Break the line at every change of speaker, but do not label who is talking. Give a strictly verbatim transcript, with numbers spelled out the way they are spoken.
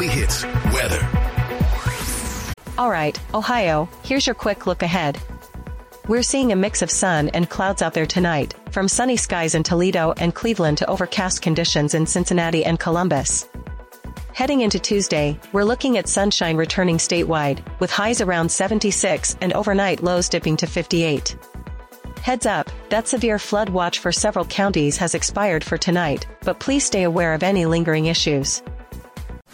Hits weather.
All right, Ohio, here's your quick look ahead. We're seeing a mix of sun and clouds out there tonight, from sunny skies in Toledo and Cleveland to overcast conditions in Cincinnati and Columbus. Heading into Tuesday, we're looking at sunshine returning statewide, with highs around seventy-six and overnight lows dipping to fifty-eight. Heads up, that severe flood watch for several counties has expired for tonight, but please stay aware of any lingering issues.